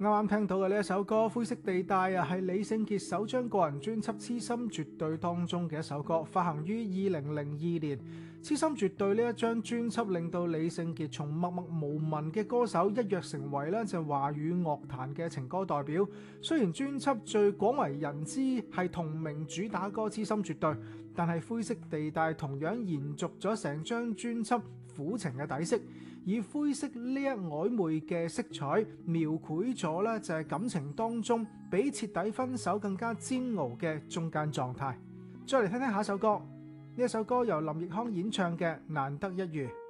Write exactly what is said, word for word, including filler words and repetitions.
啱啱聽到嘅呢一首歌《灰色地帶》啊，係李聖傑首張個人專輯《痴心絕對》當中嘅一首歌，發行於二零零二年。《痴心絕對》呢一張專輯令到李聖傑從默默無聞嘅歌手一躍成為咧就華語樂壇嘅情歌代表。雖然專輯最廣為人知係同名主打歌《痴心絕對》，但係《灰色地帶》同樣延續咗成張專輯苦情嘅底色，以灰色呢一曖昧嘅色彩描繪咗咧就係感情當中比徹底分手更加煎熬嘅中間狀態。再嚟聽聽下一首歌，呢一首歌由林奕匡演唱嘅《難得一遇》。